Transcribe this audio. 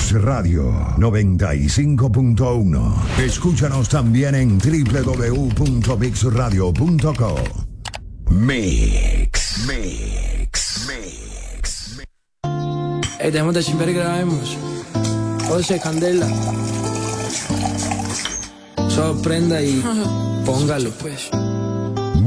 Mix Radio 95.1. Escúchanos también en www.mixradio.co. Mix. Tenemos de siempre grabemos. José Candela. Sorprenda y póngalo pues.